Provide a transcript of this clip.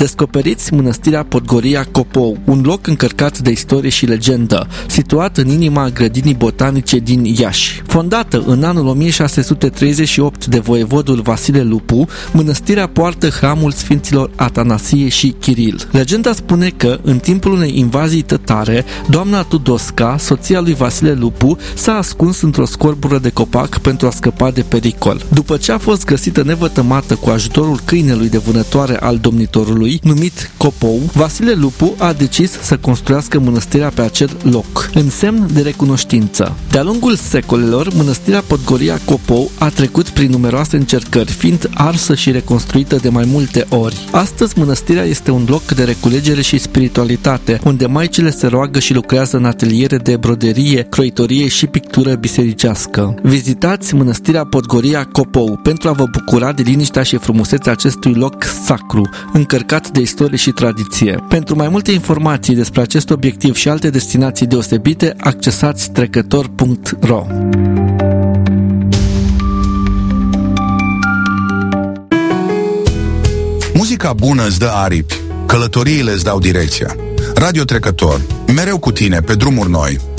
Descoperiți Mănăstirea Podgoria Copou, un loc încărcat de istorie și legendă, situat în inima grădinii botanice din Iași. Fondată în anul 1638 de voievodul Vasile Lupu, mănăstirea poartă hramul Sfinților Atanasie și Chiril. Legenda spune că, în timpul unei invazii tătare, doamna Tudosca, soția lui Vasile Lupu, s-a ascuns într-o scorbură de copac pentru a scăpa de pericol. După ce a fost găsită nevătămată cu ajutorul câinelui de vânătoare al domnitorului, numit Copou, Vasile Lupu a decis să construiască mănăstirea pe acel loc, în semn de recunoștință. De-a lungul secolelor, mănăstirea Podgoria Copou a trecut prin numeroase încercări, fiind arsă și reconstruită de mai multe ori. Astăzi, mănăstirea este un loc de reculegere și spiritualitate, unde maicile se roagă și lucrează în ateliere de broderie, croitorie și pictură bisericească. Vizitați mănăstirea Podgoria Copou pentru a vă bucura de liniștea și frumusețea acestui loc sacru, încărcat de istorie și tradiție. Pentru mai multe informații despre acest obiectiv și alte destinații deosebite, accesați trecător.ro. Muzica bună îți dă aripi, călătoriile îți dau direcția. Radio Trecător, mereu cu tine pe drumuri noi.